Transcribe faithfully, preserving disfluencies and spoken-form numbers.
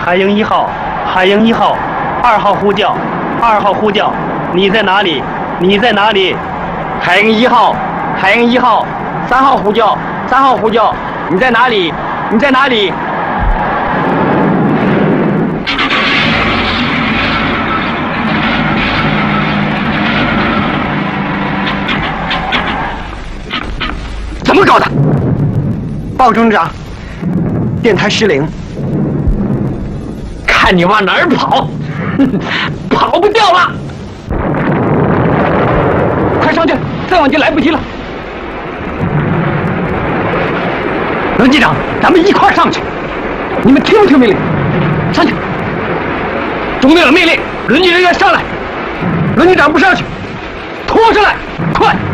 海鹰一号，海鹰一号，二号呼叫，二号呼叫，你在哪里？你在哪里？ 海鹰一号，海鹰一号，三号呼叫，三号呼叫，你在哪里？你在哪里？ 怎么搞的？报中长，电台失灵。 看你往哪儿跑，跑不掉了！快上去，再往前来不及了。轮机长，咱们一块儿上去。你们听不听命令？上去！中队长命令，轮机人员上来。轮机长不上去，拖上来，快！